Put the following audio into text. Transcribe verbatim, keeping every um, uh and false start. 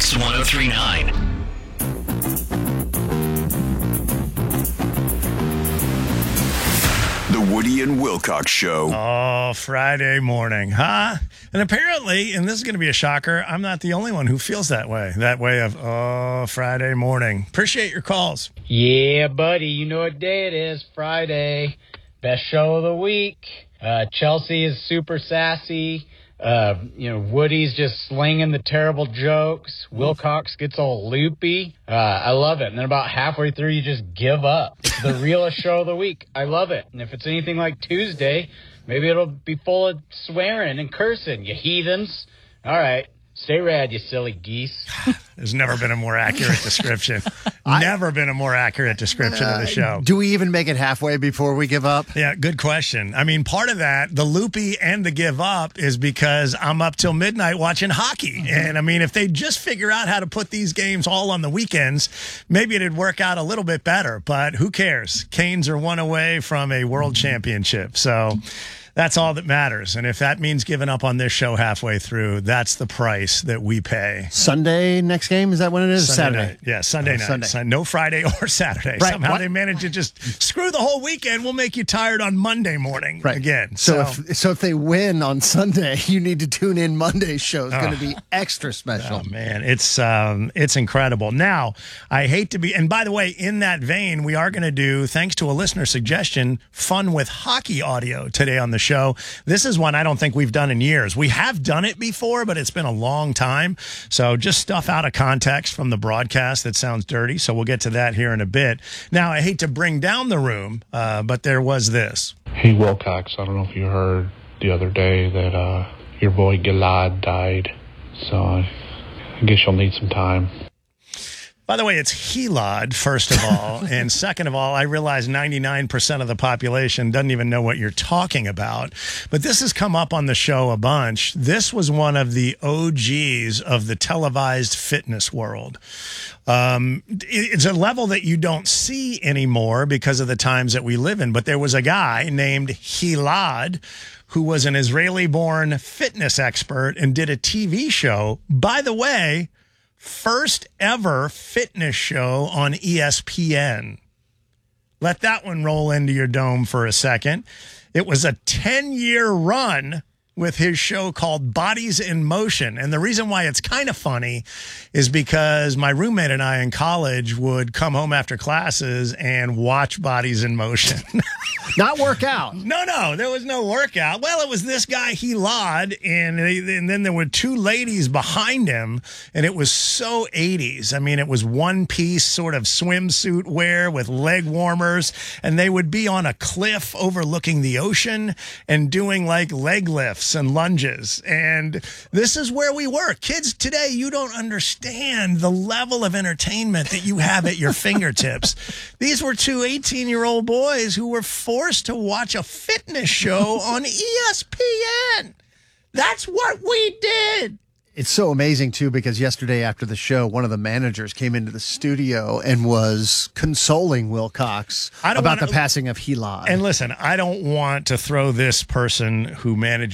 X one oh three point nine. The Woody and Wilcox Show. Oh, Friday morning, huh? And apparently, and this is going to be a shocker, I'm not the only one who feels that way. That way of, oh, Friday morning. Appreciate your calls. Yeah, buddy. You know what day it is. Friday. Best show of the week. Uh, Chelsea is super sassy. Uh, you know, Woody's just slinging the terrible jokes. Wilcox gets all loopy. Uh, I love it. And then about halfway through, you just give up. It's the realest show of the week. I love it. And if it's anything like Tuesday, maybe it'll be full of swearing and cursing, you heathens. All right. Stay rad, you silly geese. There's never been a more accurate description. I, never been a more accurate description uh, of the show. Do we even make it halfway before we give up? Yeah, good question. I mean, part of that, the loopy and the give up, is because I'm up till midnight watching hockey. Mm-hmm. And, I mean, if they just figure out how to put these games all on the weekends, maybe it'd work out a little bit better. But who cares? Canes are one away from a world championship. So that's all that matters. And if that means giving up on this show halfway through, that's the price that we pay. Sunday next game? Is that when it is? Sunday Saturday. Night. Yeah, Sunday oh, night. Sunday. Sun- no Friday or Saturday. Right. Somehow what? they manage to just screw the whole weekend. We'll make you tired on Monday morning right. again. So, So, if, so if they win on Sunday, you need to tune in Monday's show. It's Oh. going to be extra special. oh, man, it's um, it's incredible. Now, I hate to be, and by the way, in that vein, we are going to do, thanks to a listener suggestion, fun with hockey audio today on the show. This is one I don't think we've done in years. We have done it before, but it's been a long time. So just stuff out of context from the broadcast that sounds dirty. So we'll get to that here in a bit. Now, I hate to bring down the room, uh, but there was this. Hey, Wilcox, I don't know if you heard the other day that uh, your boy Gilad died. So I guess you'll need some time. By the way, it's Helad, first of all. And second of all, I realize ninety-nine percent of the population doesn't even know what you're talking about. But this has come up on the show a bunch. This was one of the O Gs of the televised fitness world. Um, it's a level that you don't see anymore because of the times that we live in. But there was a guy named Helad who was an Israeli-born fitness expert and did a T V show. By the way, first ever fitness show on E S P N. Let that one roll into your dome for a second. It was a ten-year run with his show called Bodies in Motion. And the reason why it's kind of funny is because my roommate and I in college would come home after classes and watch Bodies in Motion. Not work out. No, no, there was no workout. Well, it was this guy, Helad, and, and then there were two ladies behind him, and it was so eighties. I mean, it was one-piece sort of swimsuit wear with leg warmers, and they would be on a cliff overlooking the ocean and doing, like, leg lifts and lunges. And this is where we were. Kids today, you don't understand the level of entertainment that you have at your fingertips. These were two eighteen-year-old boys who were forced to watch a fitness show on E S P N. That's what we did. It's so amazing, too, because yesterday after the show, one of the managers came into the studio and was consoling Wilcox I don't about wanna, the passing of Helad. And listen, I don't want to throw this person who managed